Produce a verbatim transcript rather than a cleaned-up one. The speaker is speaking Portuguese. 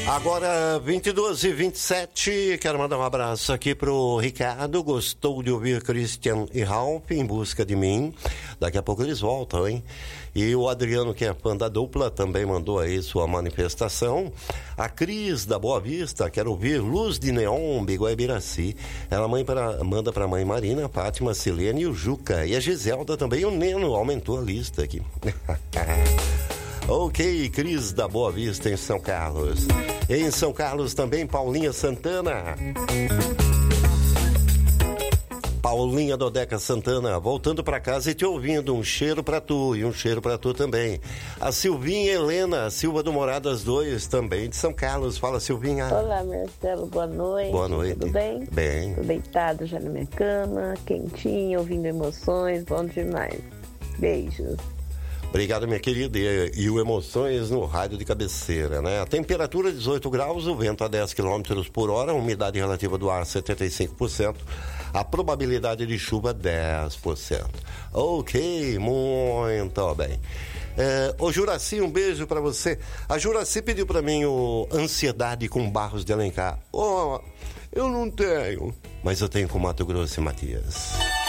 Agora, vinte e duas e vinte e sete, quero mandar um abraço aqui pro Ricardo. Gostou de ouvir Christian e Ralph Em Busca de Mim? Daqui a pouco eles voltam, hein? E o Adriano, que é fã da dupla, também mandou aí sua manifestação. A Cris, da Boa Vista, quer ouvir Luz de Neon, Biguaibiraci. Ela mãe pra, manda pra mãe Marina, Fátima, Silene e o Juca. E a Giselda também, o Neno, aumentou a lista aqui. Ok, Cris da Boa Vista, em São Carlos. Em São Carlos também, Paulinha Santana. Paulinha Dodeca Santana, voltando pra casa e te ouvindo. Um cheiro pra tu e um cheiro pra tu também. A Silvinha Helena, Silva do Moradas dois, também de São Carlos. Fala, Silvinha. Olá, Marcelo, boa noite. Boa noite. Tudo bem? Bem. Tô deitado já na minha cama, quentinho, ouvindo emoções, bom demais. Beijos. Obrigado, minha querida. E, e o Emoções no rádio de cabeceira, né? A temperatura dezoito graus, o vento a dez quilômetros por hora, a umidade relativa do ar setenta e cinco por cento, a probabilidade de chuva dez por cento. Ok, muito bem. É, ô Juraci, um beijo pra você. A Juraci pediu pra mim o Ansiedade com Barros de Alencar. Oh, eu não tenho, mas eu tenho com Mato Grosso e Matias.